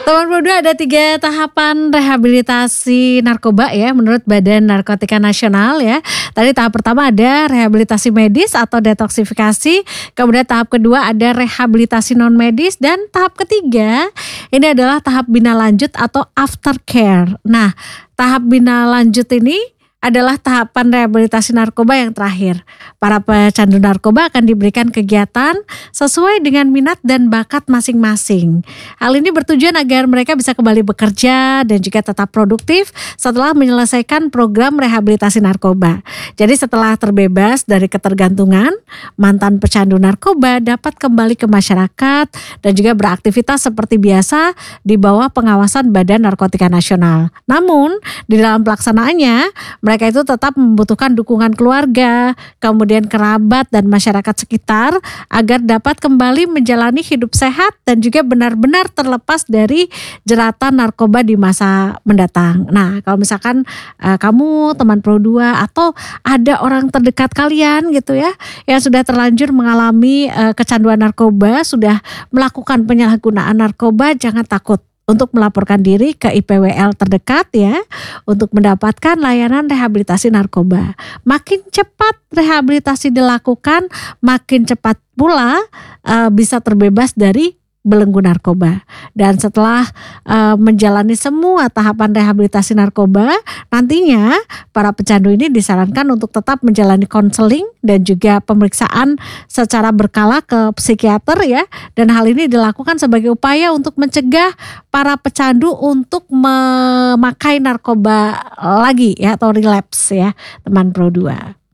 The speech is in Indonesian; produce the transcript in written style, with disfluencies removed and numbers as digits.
Teman Muda ada 3 tahapan rehabilitasi narkoba ya menurut Badan Narkotika Nasional ya. Tadi tahap pertama ada rehabilitasi medis atau detoksifikasi, kemudian tahap kedua ada rehabilitasi non medis dan tahap ketiga ini adalah tahap bina lanjut atau aftercare. Nah, tahap bina lanjut ini adalah tahapan rehabilitasi narkoba yang terakhir. Para pecandu narkoba akan diberikan kegiatan sesuai dengan minat dan bakat masing-masing. Hal ini bertujuan agar mereka bisa kembali bekerja dan juga tetap produktif setelah menyelesaikan program rehabilitasi narkoba. Jadi setelah terbebas dari ketergantungan, mantan pecandu narkoba dapat kembali ke masyarakat dan juga beraktivitas seperti biasa di bawah pengawasan Badan Narkotika Nasional. Namun di dalam pelaksanaannya mereka itu tetap membutuhkan dukungan keluarga, kemudian kerabat dan masyarakat sekitar agar dapat kembali menjalani hidup sehat dan juga benar-benar terlepas dari jeratan narkoba di masa mendatang. Nah, kalau misalkan kamu teman Pro 2 atau ada orang terdekat kalian gitu ya yang sudah terlanjur mengalami kecanduan narkoba, sudah melakukan penyalahgunaan narkoba, jangan takut untuk melaporkan diri ke IPWL terdekat ya untuk mendapatkan layanan rehabilitasi narkoba. Makin cepat rehabilitasi dilakukan, makin cepat pula bisa terbebas dari belenggu narkoba. Dan setelah menjalani semua tahapan rehabilitasi narkoba, nantinya para pecandu ini disarankan untuk tetap menjalani konseling dan juga pemeriksaan secara berkala ke psikiater ya. Dan hal ini dilakukan sebagai upaya untuk mencegah para pecandu untuk memakai narkoba lagi ya atau relapse ya, teman Pro 2.